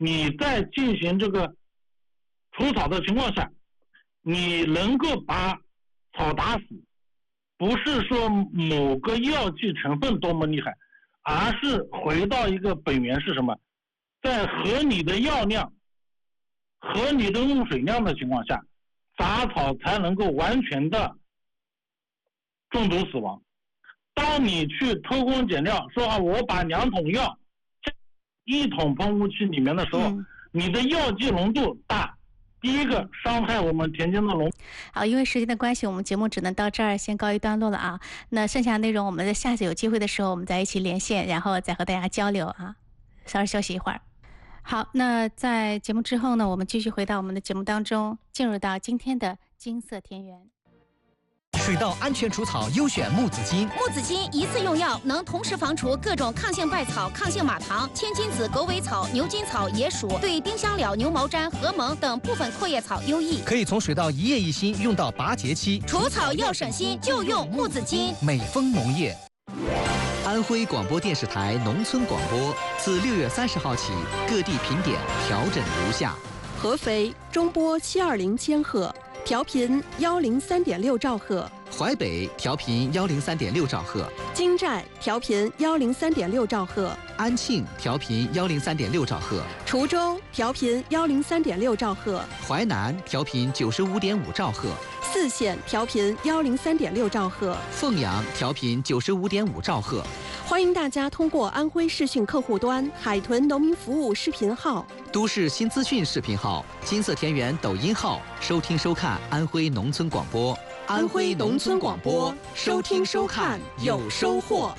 你在进行这个除草的情况下，你能够把草打死，不是说某个药剂成分多么厉害，而是回到一个本源是什么，在合理的药量、合理的用水量的情况下，杂草才能够完全的中毒死亡。当你去偷工减料，说我把2桶药1桶喷雾器里面的时候，你的药剂浓度大，第一个伤害我们田间的农。 好，因为时间的关系，我们节目只能到这儿先告一段落了啊。那剩下内容我们在下次有机会的时候，我们再一起连线，然后再和大家交流啊。稍事休息一会儿。好，那在节目之后呢，我们继续回到我们的节目当中，进入到今天的金色田园。 水稻安全除草优选木子金。 木子金一次用药，能同时防除各种抗性稗草、抗性马糖、千金子、狗尾草、牛筋草、野鼠，对丁香蓼、牛毛毡、禾蒙等部分阔叶草优异。 可以从水稻一叶一心用到拔节期， 除草要省心，就用木子金。 美丰农业。安徽广播电视台农村广播自6月30号起，各地频点调整如下： 合肥中波720千赫，调频103.6兆赫； 淮北调频103.6兆赫； 金寨调频103.6兆赫； 安庆调频103.6兆赫； 滁州调频103.6兆赫； 淮南调频95.5兆赫； 泗县调频103.6兆赫； 凤阳调频95.5兆赫。 欢迎大家通过安徽视讯客户端、海豚农民服务视频号、 都市新资讯视频号、金色田园抖音号收听收看安徽农村广播。 安徽农村广播，收听收看有收获。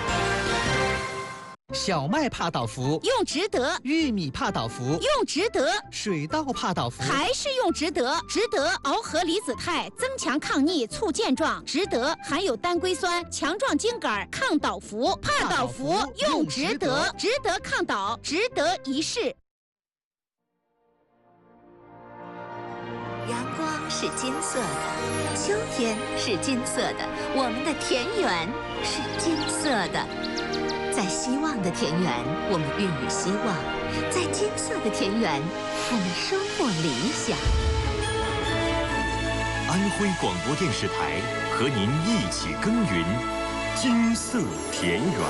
小麦怕倒伏， 用值得； 玉米怕倒伏， 用值得； 水稻怕倒伏， 还是用值得。值得螯合离子肽，增强抗逆，促健壮。值得含有单硅酸，强壮茎秆，抗倒伏。怕倒伏用值得，值得抗倒，值得一试。 阳光是金色的，秋天是金色的，我们的田园是金色的。在希望的田园，我们孕育希望；在金色的田园，我们收获理想。 安徽广播电视台和您一起耕耘金色田园。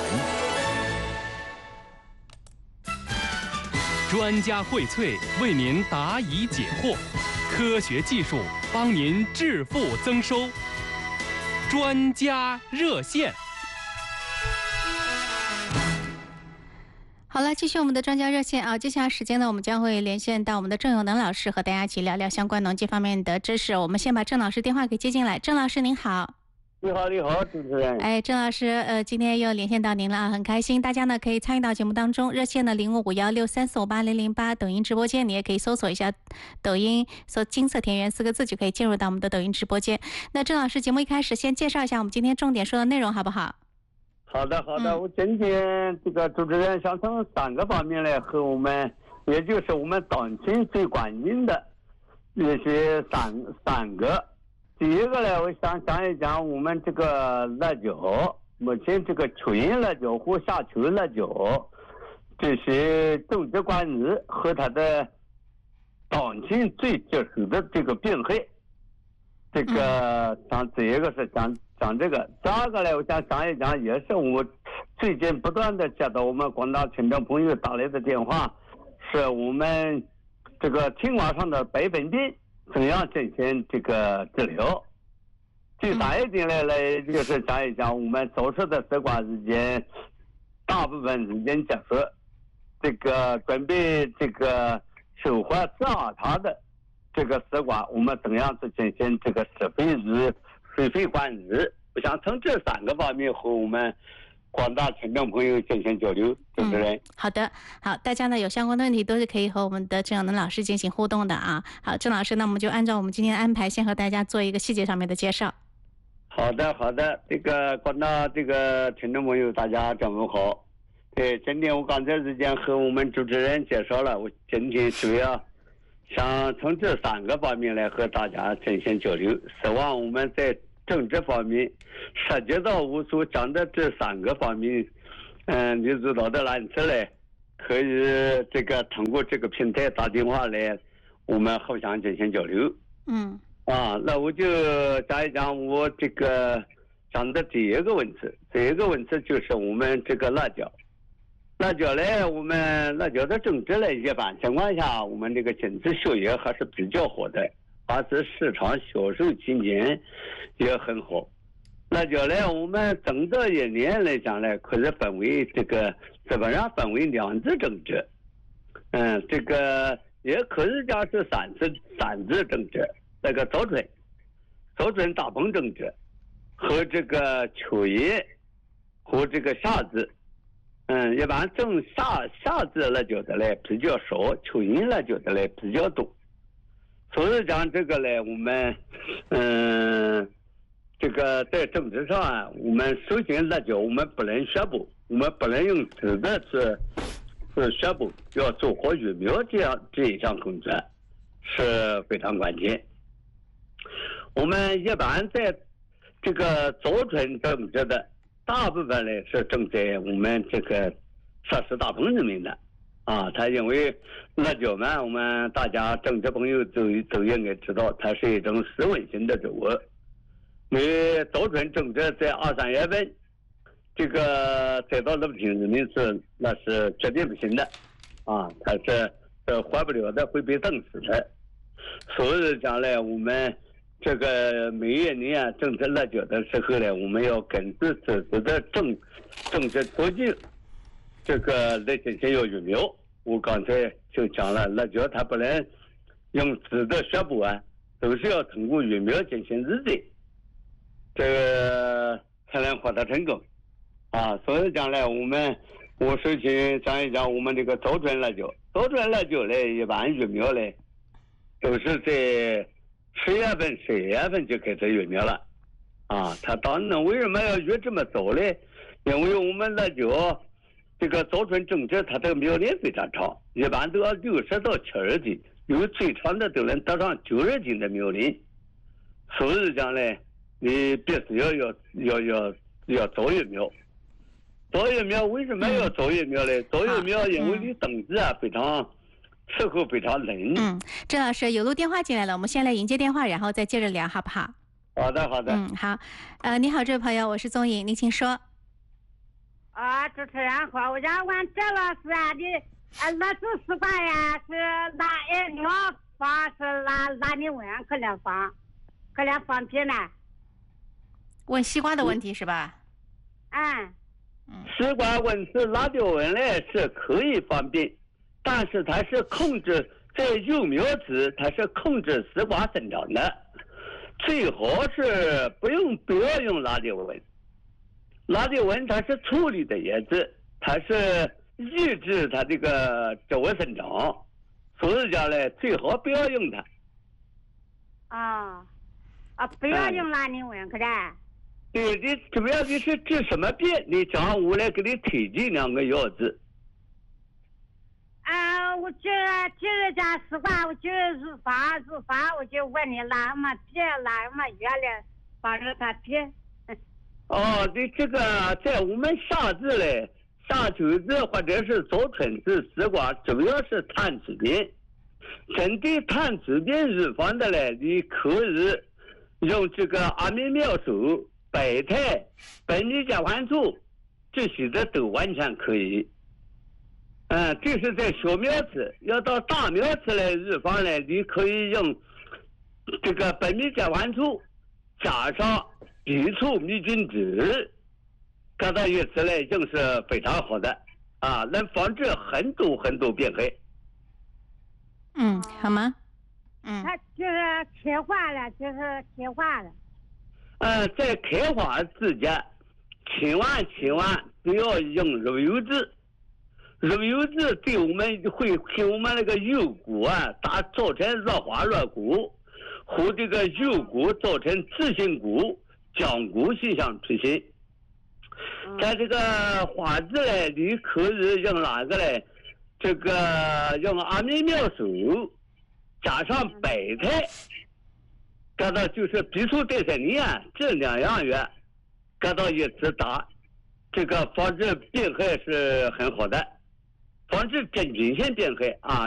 专家荟萃为您答疑解惑，科学技术帮您致富增收。专家热线。 好了，继续我们的专家热线啊！接下来时间呢，我们将会连线到我们的郑永能老师，和大家一起聊聊相关农技方面的知识。我们先把郑老师电话给接进来。郑老师您好。 你好，你好，主持人。 郑老师，今天又连线到您了啊，很开心。大家呢可以参与到节目当中，热线呢055163458008，抖音直播间你也可以搜索一下抖音，搜金色田园4个字就可以进入到我们的抖音直播间。那郑老师，节目一开始先介绍一下我们今天重点说的内容好不好？ 好的，我今天这个主持人想从3个方面来和我们，也就是我们当今最关心的这些三个。第一个呢，我想讲一讲我们这个辣椒，目前这个春辣椒和夏秋辣椒这些种植管理和它的当今最棘手的这个病害。这个这一个是讲这个，第二个呢，我想讲一讲，也是我最近不断的接到我们广大听众朋友打来的电话，是我们这个青蛙上的白粉病怎样进行这个治疗。第三一点呢，就是讲一讲我们早熟的丝瓜已经大部分已经结束，这个准备这个收获2茬的这个丝瓜，我们怎样去进行这个施肥与水肥管理。我想从这3个方面和我们广大听众朋友进行交流，主持人。 好的，好，大家呢有相关的问题都是可以和我们的郑永能老师进行互动的啊。好，郑老师，那我们就按照我们今天的安排，先和大家做一个细节上面的介绍。 好的，这个广大这个听众朋友，大家中午好。对，今天我刚才已经和我们主持人介绍了，我今天主要想从这3个方面来和大家进行交流，希望我们在政治方面涉及到我所讲的这3个方面，你知道的难题嘞， 可以这个通过这个平台打电话来，我们互相进行交流。那我就讲一讲我这个讲的第一个问题。第一个问题就是我们这个辣椒呢，我们辣椒的种植呢，一般情况下，我们这个经济效益还是比较好的，而且市场销售期间也很好。辣椒呢，我们整个一年来讲呢，可是分为这个基本上分为2次种植，这个也可以讲是3次种植，那个早春大棚种植和这个秋叶和这个夏至。一般种夏至辣椒的嘞比较少，秋叶辣椒的嘞比较多。所以讲这个嘞，我们这个在种植上啊，我们首先辣椒我们不能学补，我们不能用直的去学补，要做好育苗这一项工作是非常关键。我们一般在这个早春种植的大部分呢是种在我们这个设施大棚里面的它因为辣椒嘛，我们大家种植朋友都应该知道，它是一种室温型的植物。你早春种植在2、3月份，这个栽到露天里面那是绝对不行的它是活不了的，会被冻死的。所以讲呢，我们这个每一年种植辣椒的时候呢，我们要根据自己的种植途径，这个来进行育苗。我刚才就讲了，辣椒它不能用直的学补都是要通过育苗进行日栽，这个才能获得成功所以讲呢，我首先讲一讲我们这个早春辣椒呢，一般育苗呢都是在10月份、11月份就开始育苗了它当然为什么要育这么早呢？因为我们辣椒这个早春种植，它这个苗龄非常长，一般都要60到70斤，有最长的都能达上90斤的苗龄。所以讲呢，你必须要早育苗。早育苗为什么要早育苗呢？早育苗因为你冬季非常气候非常冷。 郑老师有路电话进来了，我们先来迎接电话，然后再接着聊，好不好？ 好的。 好。你好，这位朋友，我是宗颖，您请说。 主持人好，我想问郑老师的那种丝瓜呀，是哪一苗方是哪里问可能方便呢？ 问西瓜的问题是吧？ 西瓜问是辣椒问呢是可以方便，但是它是控制在幼苗时，它是控制丝瓜生长的，最好是不要用辣椒纹。辣椒纹它是处理的叶子，它是抑制它这个植物生长，所以讲呢，最好不要用它。 不要用辣椒纹，可是？ 对，你主要的是治什么病？你讲我来给你推荐2个药子。 我就是讲实话，我就是乳房，我就问你哪么病，哪么药来帮助他病。 你这个在我们夏至嘞、夏秋至或者是早春至丝瓜，主要是炭疽病。针对炭疽病预防的嘞，你可以用这个阿米妙手、百泰、苯尼甲环素这些的都完全可以。这是在小苗子，要到大苗子来预防呢，你可以用这个苯尼甲环素加上B醋灭菌酯，搁到一起来用是非常好的能防治很多病害。 好吗？ 它就是开花了， 在开花之间，千万不要用肉油脂。肉油脂对我们会给我们那个幼骨造成弱花弱骨，和这个幼骨造成刺性骨、僵骨现象出现。在这个花质呢，你可以用哪个呢？这个用阿米妙手加上百泰，搁到就是B醋代赛尼这2样药搁到一起打，这个防治病害是很好的。 防止真菌线变黑啊。